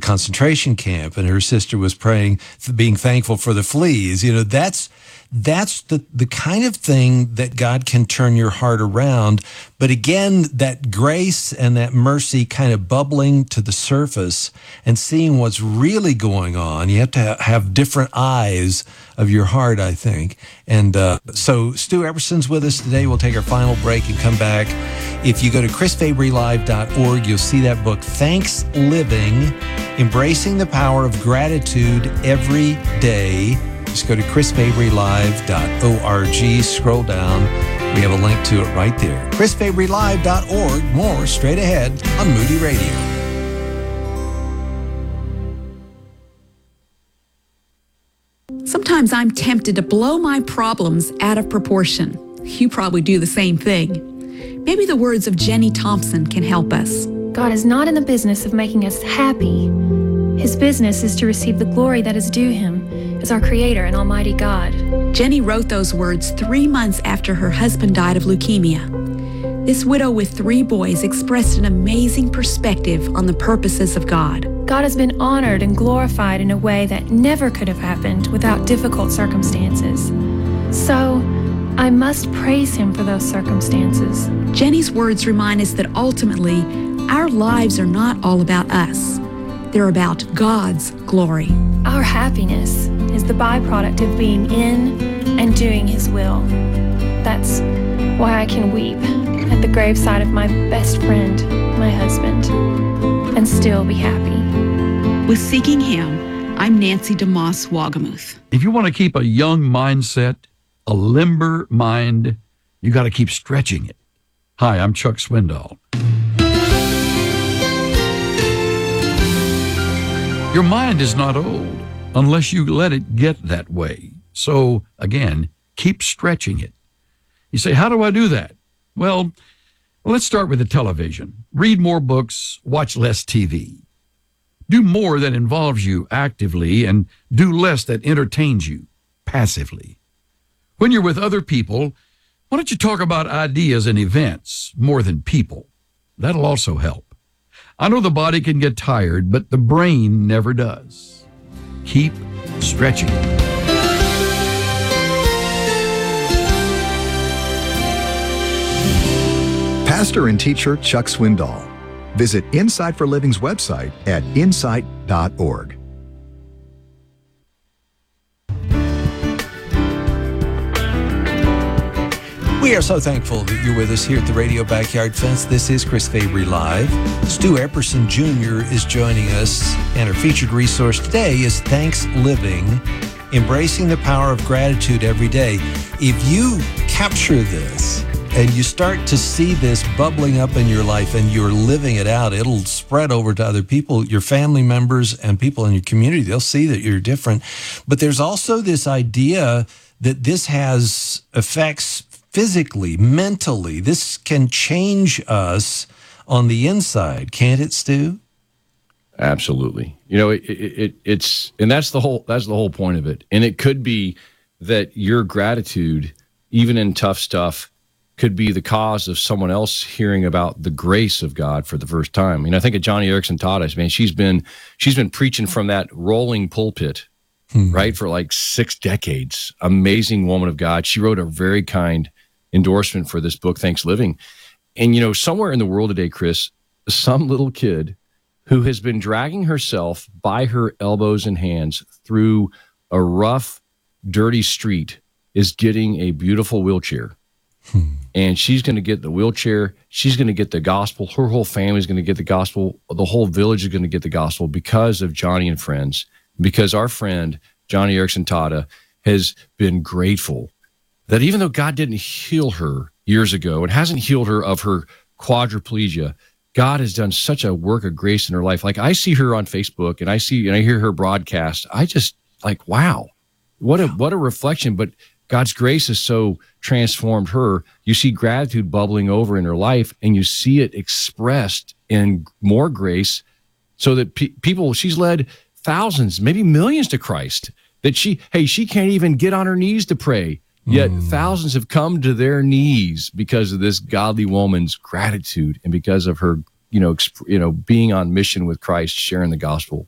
concentration camp, and her sister was praying, being thankful for the fleas. That's the kind of thing that God can turn your heart around. But again, that grace and that mercy kind of bubbling to the surface and seeing what's really going on. You have to have different eyes of your heart, I think. And so Stu Epperson's with us today. We'll take our final break and come back. If you go to chrisfabrylive.org, you'll see that book, Thanks Living, Embracing the Power of Gratitude Every Day. Just go to chrisfabrylive.org, scroll down. We have a link to it right there. chrisfabrylive.org. More straight ahead on Moody Radio. Sometimes I'm tempted to blow my problems out of proportion. You probably do the same thing. Maybe the words of Jenny Thompson can help us. God is not in the business of making us happy. His business is to receive the glory that is due him as our Creator and Almighty God. Jenny wrote those words 3 months after her husband died of leukemia. This widow with 3 boys expressed an amazing perspective on the purposes of God. God has been honored and glorified in a way that never could have happened without difficult circumstances. So, I must praise him for those circumstances. Jenny's words remind us that ultimately, our lives are not all about us. They're about God's glory. Our happiness is the byproduct of being in and doing his will. That's why I can weep at the graveside of my best friend, my husband, and still be happy. With Seeking Him, I'm Nancy DeMoss Wagamuth. If you want to keep a young mindset, a limber mind, you got to keep stretching it. Hi, I'm Chuck Swindoll. Your mind is not old unless you let it get that way. So, again, keep stretching it. You say, how do I do that? Well, let's start with the television. Read more books, watch less TV. Do more that involves you actively and do less that entertains you passively. When you're with other people, why don't you talk about ideas and events more than people? That'll also help. I know the body can get tired, but the brain never does. Keep stretching. Pastor and teacher Chuck Swindoll. Visit Insight for Living's website at insight.org. We are so thankful that you're with us here at the Radio Backyard Fence. This is Chris Fabry Live. Stu Epperson Jr. is joining us, and our featured resource today is Thanks Living, Embracing the Power of Gratitude Every Day. If you capture this and you start to see this bubbling up in your life and you're living it out, it'll spread over to other people, your family members and people in your community. They'll see that you're different. But there's also this idea that this has effects physically, mentally. This can change us on the inside, can't it, Stu? Absolutely. You know, it's and that's the whole point of it. And it could be that your gratitude, even in tough stuff, could be the cause of someone else hearing about the grace of God for the first time. I mean, I think of Joni Eareckson Tada. Man, she's been preaching from that rolling pulpit, right, for like 6 decades. Amazing woman of God. She wrote a very kind endorsement for this book, Thanks Living. And, you know, somewhere in the world today, Chris, some little kid who has been dragging herself by her elbows and hands through a rough, dirty street is getting a beautiful wheelchair. And she's going to get the wheelchair. She's going to get the gospel. Her whole family is going to get the gospel. The whole village is going to get the gospel because of Joni and friends, because our friend, Joni Eareckson Tada, has been grateful that even though God didn't heal her years ago and hasn't healed her of her quadriplegia, God has done such a work of grace in her life. Like, I see her on Facebook and I hear her broadcast. I just like, wow, what a reflection. But God's grace has so transformed her. You see gratitude bubbling over in her life, and you see it expressed in more grace, so that people, she's led thousands, maybe millions to Christ, that she can't even get on her knees to pray. Yet thousands have come to their knees because of this godly woman's gratitude and because of her, being on mission with Christ, sharing the gospel.